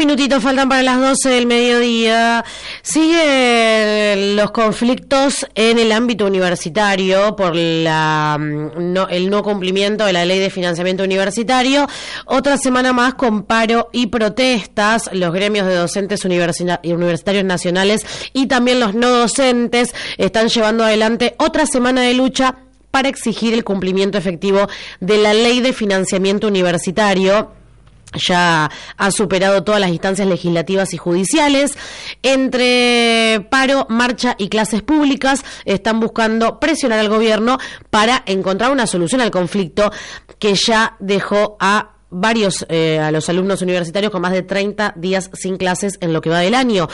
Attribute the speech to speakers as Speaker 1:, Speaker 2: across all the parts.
Speaker 1: minutitos faltan para las 12 del mediodía. Siguen los conflictos en el ámbito universitario por el no cumplimiento de la ley de financiamiento universitario. Otra semana más con paro y protestas. Los gremios de docentes universitarios nacionales y también los no docentes están llevando adelante otra semana de lucha para exigir el cumplimiento efectivo de la ley de financiamiento universitario. Ya ha superado todas las instancias legislativas y judiciales. Entre paro, marcha y clases públicas están buscando presionar al gobierno para encontrar una solución al conflicto que ya dejó a los alumnos universitarios con más de 30 días sin clases en lo que va del año.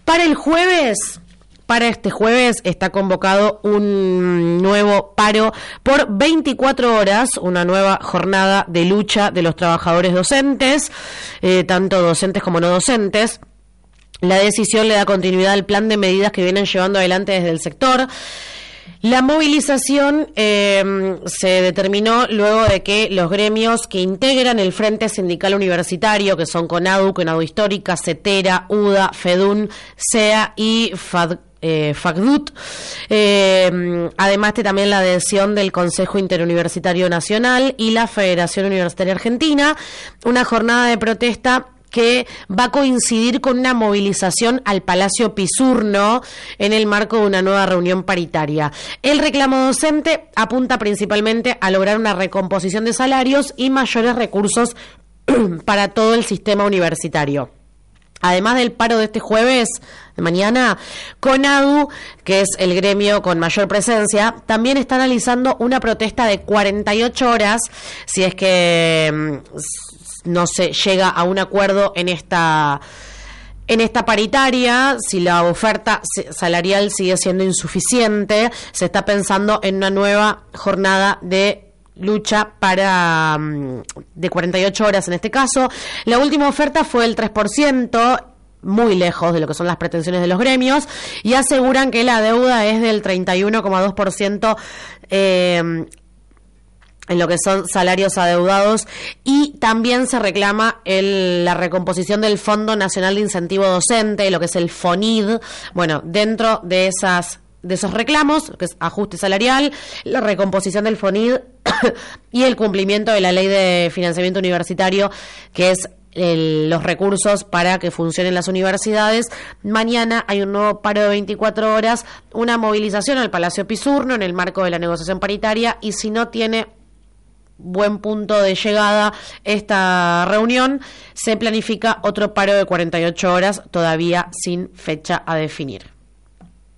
Speaker 1: Para este jueves está convocado un nuevo paro por 24 horas, una nueva jornada de lucha de los trabajadores docentes, tanto docentes como no docentes. La decisión le da continuidad al plan de medidas que vienen llevando adelante desde el sector. La movilización se determinó luego de que los gremios que integran el Frente Sindical Universitario, que son CONADU, CONADU Histórica, CETERA, UDA, FEDUN, SEA y FACDUT, además de también la adhesión del Consejo Interuniversitario Nacional y la Federación Universitaria Argentina, una jornada de protesta que va a coincidir con una movilización al Palacio Pisurno en el marco de una nueva reunión paritaria. El reclamo docente apunta principalmente a lograr una recomposición de salarios y mayores recursos para todo el sistema universitario. Además del paro de este jueves, de mañana, CONADU, que es el gremio con mayor presencia, también está analizando una protesta de 48 horas, si es que no se llega a un acuerdo en esta paritaria. Si la oferta salarial sigue siendo insuficiente, se está pensando en una nueva jornada de lucha de 48 horas en este caso. La última oferta fue el 3%, muy lejos de lo que son las pretensiones de los gremios, y aseguran que la deuda es del 31,2% en lo que son salarios adeudados, y también se reclama la recomposición del Fondo Nacional de Incentivo Docente, lo que es el FONID. Bueno, dentro de esos reclamos, que es ajuste salarial, la recomposición del FONID y el cumplimiento de la ley de financiamiento universitario, que es los recursos para que funcionen las universidades. Mañana hay un nuevo paro de 24 horas, una movilización al Palacio Pisurno en el marco de la negociación paritaria, y si no tiene buen punto de llegada esta reunión, se planifica otro paro de 48 horas, todavía sin fecha a definir.